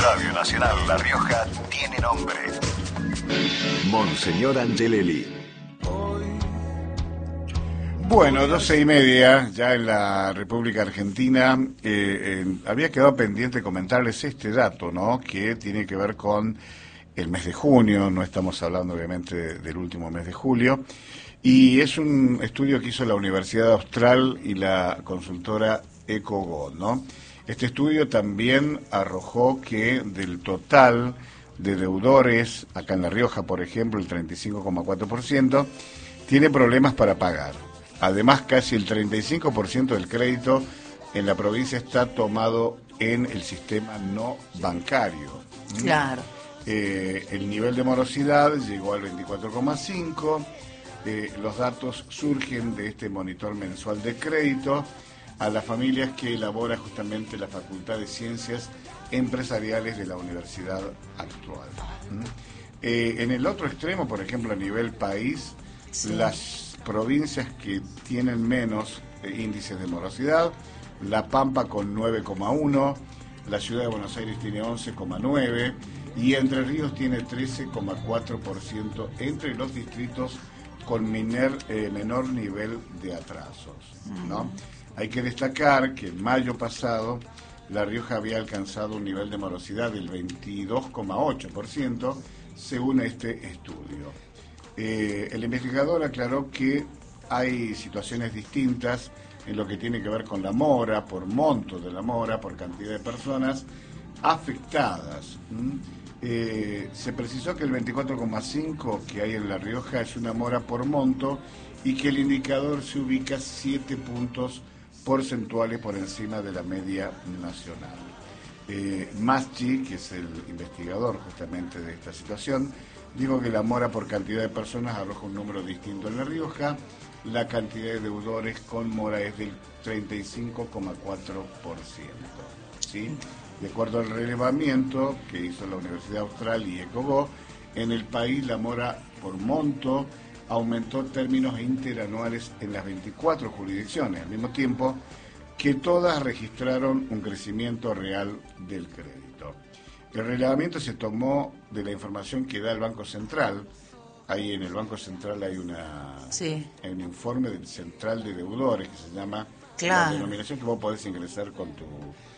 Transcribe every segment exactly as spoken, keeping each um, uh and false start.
Radio Nacional La Rioja tiene nombre. Monseñor Angelelli. Bueno, doce y media, ya en la República Argentina. Eh, eh, había quedado pendiente comentarles este dato, ¿no? Que tiene que ver con el mes de junio, no estamos hablando obviamente de, del último mes de julio, y es un estudio que hizo la Universidad Austral y la consultora EcoGo, ¿no? Este estudio también arrojó que del total de deudores, acá en La Rioja, por ejemplo, el treinta y cinco coma cuatro por ciento, tiene problemas para pagar. Además, casi el treinta y cinco por ciento del crédito en la provincia está tomado en el sistema no bancario. Claro. Eh, el nivel de morosidad llegó al veinticuatro coma cinco. Eh, los datos surgen de este monitor mensual de crédito a las familias que elabora justamente la Facultad de Ciencias Empresariales de la Universidad actual. ¿Mm? Eh, en el otro extremo, por ejemplo, a nivel país, sí. Las provincias que tienen menos eh, índices de morosidad, La Pampa con nueve coma uno, la Ciudad de Buenos Aires tiene once coma nueve y Entre Ríos tiene trece coma cuatro por ciento entre los distritos con miner, eh, menor nivel de atrasos, ¿no? Hay que destacar que en mayo pasado La Rioja había alcanzado un nivel de morosidad del veintidós coma ocho por ciento según este estudio. Eh, el investigador aclaró que hay situaciones distintas en lo que tiene que ver con la mora, por monto de la mora, por cantidad de personas afectadas. ¿Mm? Eh, se precisó que el veinticuatro coma cinco que hay en La Rioja es una mora por monto y que el indicador se ubica siete puntos porcentuales por encima de la media nacional. Eh, Maschi, que es el investigador justamente de esta situación, digo que la mora por cantidad de personas arroja un número distinto en La Rioja. La cantidad de deudores con mora es del treinta y cinco coma cuatro por ciento. ¿Sí? De acuerdo al relevamiento que hizo la Universidad Austral y EcoGo, en el país la mora por monto aumentó términos interanuales en las veinticuatro jurisdicciones, al mismo tiempo que todas registraron un crecimiento real del crédito. El relevamiento se tomó de la información que da el Banco Central. Ahí en el Banco Central hay una sí. hay un informe del Central de Deudores que se llama claro. la denominación que vos podés ingresar con tu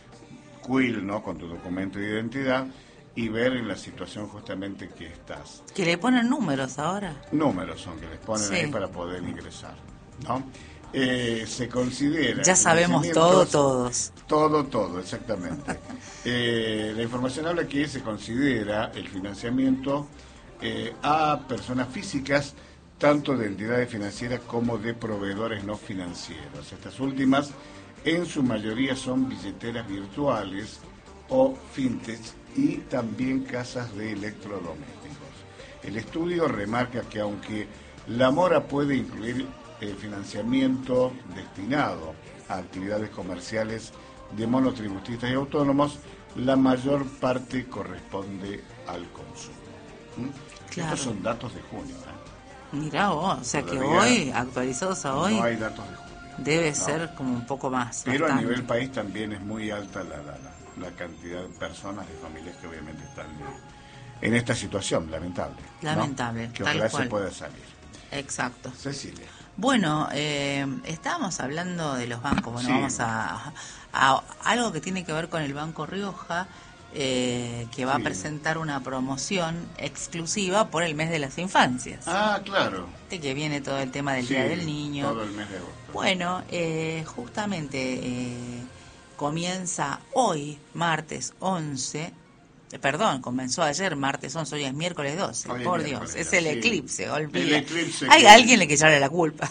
quill, ¿no? Con tu documento de identidad y ver en la situación justamente que estás. Que le ponen números ahora. Números son que les ponen sí. ahí para poder ingresar, ¿no? Eh, se considera... Ya sabemos todo, todos. Todo, todo, exactamente. eh, la información habla que se considera el financiamiento eh, a personas físicas, tanto de entidades financieras como de proveedores no financieros. Estas últimas, en su mayoría, son billeteras virtuales o fintech y también casas de electrodomésticos. El estudio remarca que aunque la mora puede incluir el financiamiento destinado a actividades comerciales de monotributistas y autónomos, la mayor parte corresponde al consumo. ¿Mm? Claro. Estos son datos de junio. ¿eh? Mirá vos, o sea Todavía que hoy, actualizados a hoy, no hay datos de junio. Debe no. ser como un poco más. Pero bastante. a nivel país también es muy alta la, la, la, la cantidad de personas, de familias que obviamente están en esta situación lamentable. Lamentable, ¿no? Que tal ojalá cual. se pueda salir. Exacto. Cecilia. Bueno, eh, estábamos hablando de los bancos. Bueno, sí. vamos a, a algo que tiene que ver con el Banco Rioja, eh, que va sí. a presentar una promoción exclusiva por el mes de las infancias. Ah, claro. De que viene todo el tema del sí, Día del Niño. Todo el mes de agosto. Bueno, eh, justamente eh, comienza hoy, martes once. Perdón, comenzó ayer, martes once, hoy es miércoles doce. Hoy por es Dios, es ya, el sí. eclipse, olvida. El eclipse. Hay que... alguien le que echarle la culpa.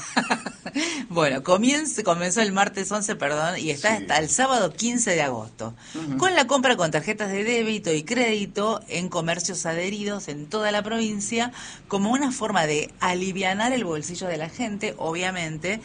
Bueno, comienza, comenzó el martes once, perdón, y está sí. hasta el sábado quince de agosto. Uh-huh. Con la compra con tarjetas de débito y crédito en comercios adheridos en toda la provincia, como una forma de alivianar el bolsillo de la gente, obviamente,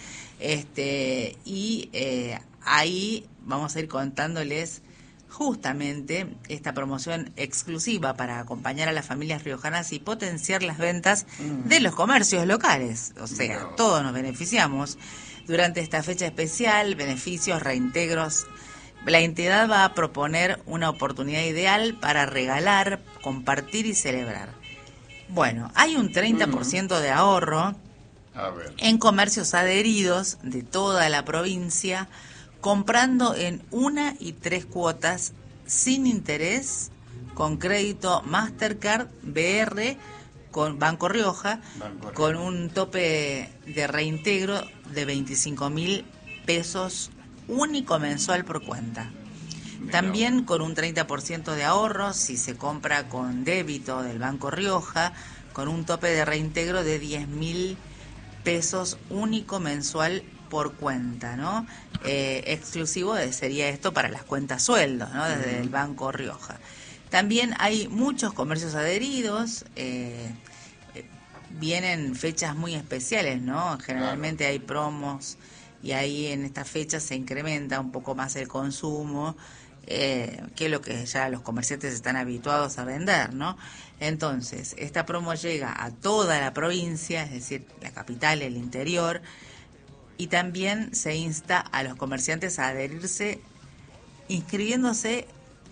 este y eh, ahí vamos a ir contándoles justamente esta promoción exclusiva para acompañar a las familias riojanas y potenciar las ventas mm. de los comercios locales. O sea, no. todos nos beneficiamos. Durante esta fecha especial, beneficios, reintegros la entidad va a proponer una oportunidad ideal para regalar, compartir y celebrar. Bueno, hay un treinta por ciento de ahorro A ver. en comercios adheridos de toda la provincia, comprando en una y tres cuotas sin interés, con crédito Mastercard, B R, con Banco Rioja, Banco con Rioja. un tope de reintegro de veinticinco mil pesos único mensual por cuenta. Mirá. También con un treinta por ciento de ahorro si se compra con débito del Banco Rioja, con un tope de reintegro de diez mil pesos único mensual por cuenta, ¿no? Eh, exclusivo de, sería esto para las cuentas sueldos, ¿no? Desde el Banco Rioja. También hay muchos comercios adheridos, eh, eh, vienen fechas muy especiales, ¿no? Generalmente hay promos y ahí en estas fechas se incrementa un poco más el consumo, eh, que es lo que ya los comerciantes están habituados a vender, ¿no? Entonces, esta promo llega a toda la provincia, es decir, la capital, el interior, y también se insta a los comerciantes a adherirse inscribiéndose.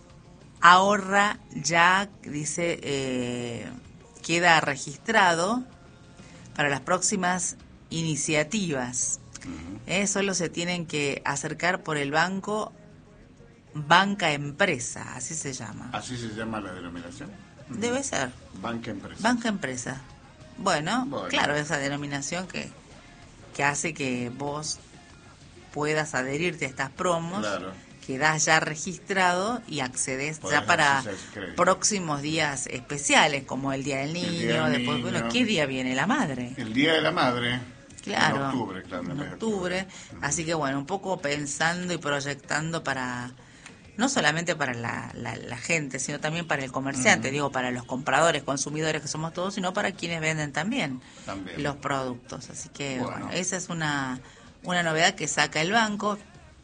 Ahorra ya, dice, eh, queda registrado para las próximas iniciativas. Eh, solo se tienen que acercar por el banco Banca Empresa, así se llama. ¿Así se llama la denominación? Debe ser. Banca Empresa. Banca Empresa. Bueno, Bueno. claro, esa denominación que, que hace que vos puedas adherirte a estas promos, Claro. quedás ya registrado y accedes Podés ya para acceder a ese crédito. próximos días especiales, como el Día del Niño, El Día del después, Niño. bueno, ¿qué día viene la madre? El Día de la Madre. Claro, En octubre, claro. en el mes de octubre. Así que bueno, un poco pensando y proyectando para, no solamente para la, la, la gente, sino también para el comerciante, digo, para los compradores, consumidores que somos todos, sino para quienes venden también, También. los productos. Así que bueno, Bueno. esa es una, una novedad que saca el banco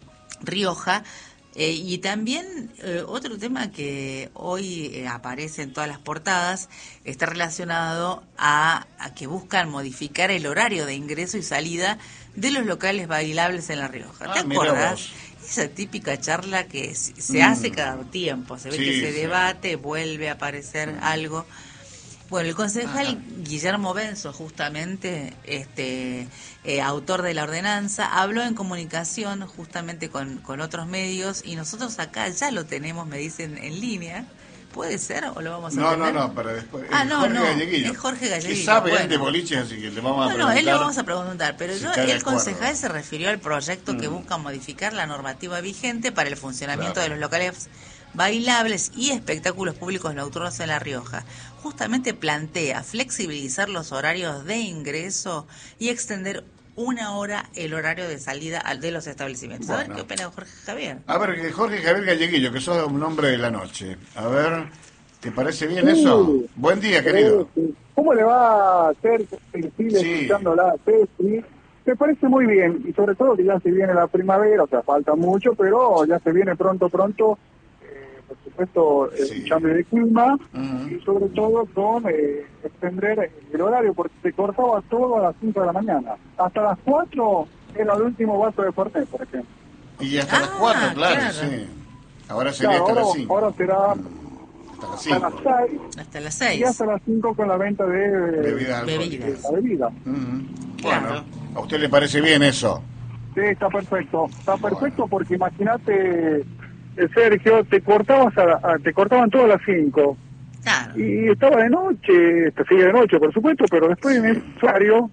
Rioja. Eh, y también eh, otro tema que hoy eh, aparece en todas las portadas está relacionado a, a que buscan modificar el horario de ingreso y salida de los locales bailables en La Rioja. Ah, ¿Te mira acordás? vos. Esa típica charla que se se Mm. hace cada tiempo, se ve Sí, que se sí. debate, vuelve a aparecer algo. Bueno, el concejal Ajá. Guillermo Benzo, justamente, este eh, autor de la ordenanza, habló en comunicación justamente con, con otros medios y nosotros acá ya lo tenemos, me dicen, en línea. ¿Puede ser o lo vamos a No, no, atender? no, para después. Ah, Es no, Jorge no, Galleguillo, es Jorge Galleguillo, que sabe él bueno. de boliches, así que le vamos a Bueno, preguntar. él lo vamos a preguntar, pero si yo, está de el acuerdo. concejal se refirió al proyecto que Mm. busca modificar la normativa vigente para el funcionamiento Claro. de los locales bailables y espectáculos públicos nocturnos en La Rioja. Justamente plantea flexibilizar los horarios de ingreso y extender una hora el horario de salida al- de los establecimientos. A ver Bueno. qué opina Jorge Javier. A ver, que Jorge Javier Galleguillo, que sos un hombre de la noche. A ver, ¿te parece bien Sí. eso? Buen día, querido. Eh, ¿Cómo le va a hacer Chile Sí. escuchándola, Ceci? Me parece muy bien, y sobre todo que ya se viene la primavera, o sea, falta mucho, pero ya se viene pronto, pronto, eh, por supuesto, el Sí. cambio de clima, Ujú. y sobre todo con eh, extender el horario, porque se cortaba todo a las cinco de la mañana. Hasta las cuatro era el último vaso de Forté, por ejemplo. Y hasta Ah, las cuatro, claro, claro. sí. Ahora sería Claro, hasta ahora, las cinco. ahora será Hasta las hasta las cinco. seis, Hasta las y seis. hasta las cinco con la venta de, Bebidas de Bebidas. la bebida. Ujú. Claro. Bueno, ¿a usted le parece bien eso? Sí, está perfecto. Está perfecto porque imagínate, eh, Sergio, te cortabas a, a- te cortaban todas las cinco Claro. y estaba de noche, te sigue de noche, por supuesto, pero después en el horario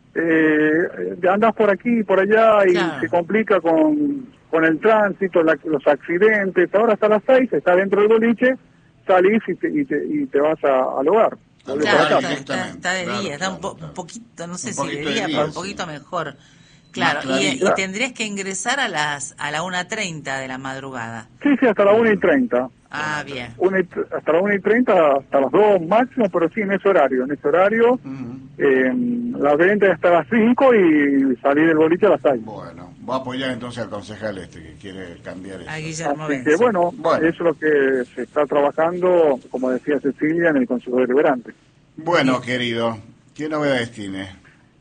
eh, eh, andás por aquí y por allá y Claro. se complica con, con el tránsito, la- los accidentes. Ahora hasta las seis, está dentro del boliche, salís y te, y te, y te vas a- al hogar. Volvés Claro, para está, casa. está- está de Claro, día, está un, claro, po- claro. un poquito, no sé Un si de poquito de día, día, pero un sí. poquito mejor. Claro, y, clarito. y tendrías que ingresar a las a la una treinta de la madrugada. Sí, sí, hasta la una y treinta. Ah, bien. Una y tr- hasta las una y treinta, hasta las dos máximo, pero sí en ese horario. En ese horario, Ujú. eh, la venta es hasta las cinco y salir del boliche a las seis. Bueno, voy a apoyar entonces al concejal este que quiere cambiar eso. A Guillermo Así Benzo. que bueno, Bueno. eso es lo que se está trabajando, como decía Cecilia, en el Consejo Deliberante. Bueno, querido, ¿qué novedades tiene?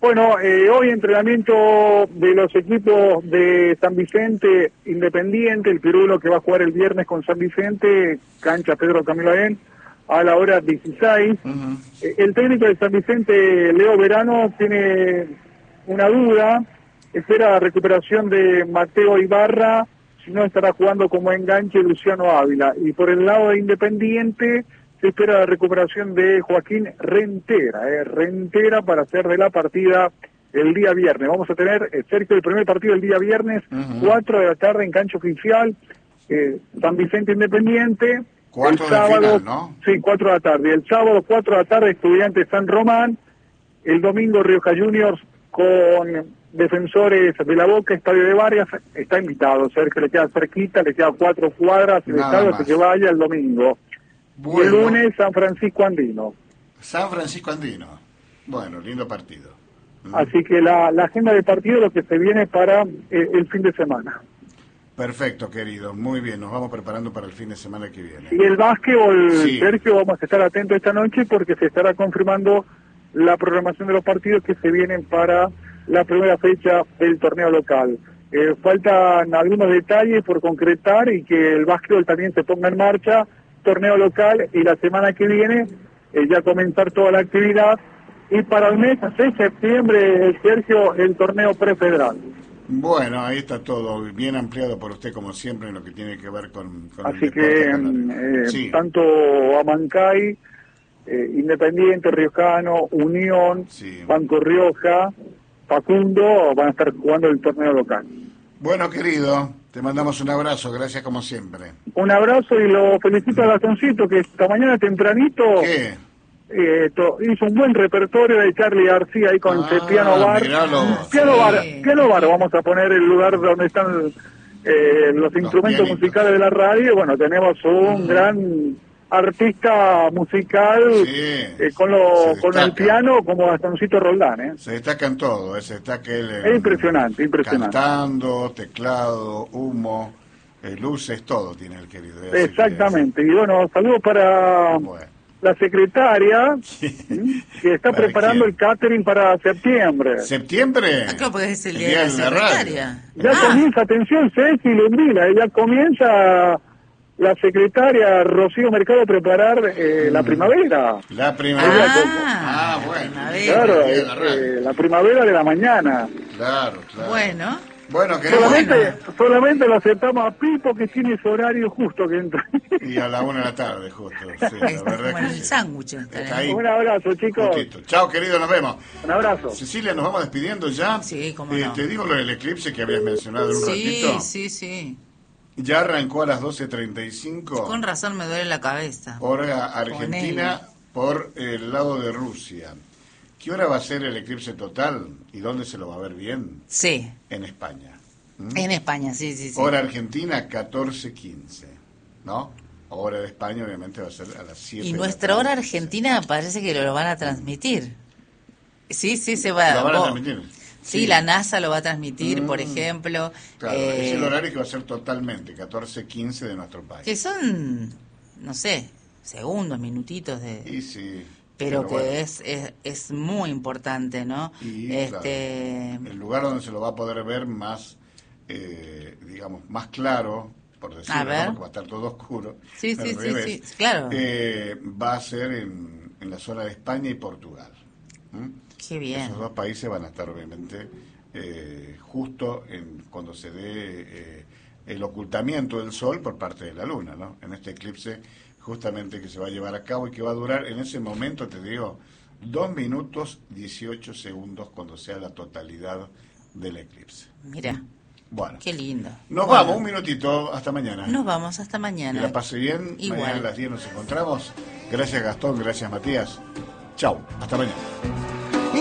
Bueno, eh, hoy entrenamiento de los equipos de San Vicente Independiente, el Pirulo que va a jugar el viernes con San Vicente, cancha Pedro Camilo Aén, a la hora dieciséis. Uh-huh. Eh, el técnico de San Vicente, Leo Verano, tiene una duda, espera la recuperación de Mateo Ibarra, si no estará jugando como enganche Luciano Ávila. Y por el lado de Independiente se espera la recuperación de Joaquín Rentera, eh, Rentera para hacer de la partida el día viernes. Vamos a tener, eh, Sergio, el primer partido el día viernes, uh-huh. cuatro de la tarde en cancha oficial, eh, San Vicente Independiente. Cuatro el sábado, final, ¿no? Sí, cuatro de la tarde. El sábado, cuatro de la tarde, Estudiantes San Román. El domingo, Rioja Juniors con Defensores de la Boca, Estadio de Varias. Está invitado, Sergio, le queda cerquita, le queda cuatro cuadras, el estadio que vaya el domingo. Bueno. Y el lunes, San Francisco Andino. San Francisco Andino. Bueno, lindo partido. Mm. Así que la, la agenda de partido lo que se viene para eh, el fin de semana. Perfecto, querido. Muy bien, nos vamos preparando para el fin de semana que viene. Y el básquetbol, sí. Sergio, vamos a estar atentos esta noche porque se estará confirmando la programación de los partidos que se vienen para la primera fecha del torneo local. Eh, faltan algunos detalles por concretar y que el básquetbol también se ponga en marcha, torneo local, y la semana que viene eh, ya comenzar toda la actividad. Y para el mes de septiembre, Sergio, el torneo prefederal. Bueno, ahí está todo bien ampliado por usted, como siempre, en lo que tiene que ver con, con Así el que eh, sí. tanto Amancay, eh, Independiente, Riojano, Unión, sí. Banco Rioja, Facundo van a estar jugando el torneo local. Bueno, querido, te mandamos un abrazo, gracias como siempre. Un abrazo y lo felicito a Gastoncito, que esta mañana tempranito... ¿Qué? Eh, to, hizo un buen repertorio de Charlie García ahí con ah, Piano Bar. Piano sí. Bar, Piano Bar, vamos a poner el lugar donde están eh, los, los instrumentos pianitos. musicales de la radio. Bueno, tenemos un mm. gran artista musical sí, eh, con, lo, con el piano como Gastoncito Roldán. ¿eh? Se destaca en todo, eh, se destaca él en, es impresionante, impresionante. Cantando, teclado, humo, eh, luces, todo tiene el querido. Exactamente, y bueno, saludos para... Bueno. La secretaria sí. que está preparando quién? el catering para septiembre. ¿Septiembre? Acá porque es el, el día de la secretaria. Ya ah. comienza, atención, Ceci Lundila, ya comienza la secretaria Rocío Mercado a preparar eh, mm. la primavera. La primavera. Ah, ah bueno. Primavera. Claro, eh, la primavera de la mañana. Claro, claro. Bueno. Bueno, que solamente, bueno. solamente lo aceptamos a Pipo, que tiene ese horario justo que entra. Y a la una de la tarde, justo. Sí, la verdad como que el sí. sándwich. Un abrazo, chicos. Justito. Chao, querido, nos vemos. Un abrazo. Cecilia, nos vamos despidiendo ya. Sí, cómo eh, no. Te digo lo del eclipse que habías mencionado en un sí, ratito. Sí, sí, sí. Ya arrancó a las doce treinta y cinco. Con razón me duele la cabeza. Hora Argentina, por el lado de Rusia. ¿Qué hora va a ser el eclipse total? ¿Y dónde se lo va a ver bien? Sí. En España. ¿Mm? En España, sí, sí, sí. Hora Argentina, catorce quince, ¿no? Hora de España, obviamente, va a ser a las siete. Y nuestra hora argentina parece que lo van a transmitir. Sí, sí, se va. ¿Lo van a oh, transmitir? Sí, sí, la NASA lo va a transmitir, mm, por ejemplo. Claro, eh, es el horario que va a ser totalmente, catorce quince de nuestro país. Que son, no sé, segundos, minutitos de... Y sí. Pero, pero que bueno. es, es es muy importante, ¿no? Y, este claro, el lugar donde se lo va a poder ver más... Eh, digamos, más claro, por decirlo, ¿no? Porque va a estar todo oscuro. Sí, sí, sí, sí, claro. Eh, va a ser en, en la zona de España y Portugal. ¿Mm? Qué bien. Esos dos países van a estar, obviamente, eh, justo en cuando se dé eh, el ocultamiento del Sol por parte de la Luna, ¿no? En este eclipse, justamente, que se va a llevar a cabo y que va a durar, en ese momento, te digo, dos minutos dieciocho segundos cuando sea la totalidad del eclipse. Mira. Bueno, qué lindo. Nos bueno. vamos, un minutito, hasta mañana. Nos vamos, hasta mañana. Que la pase bien, igual. Mañana a las diez nos encontramos. Gracias Gastón, gracias Matías. Chau, hasta mañana.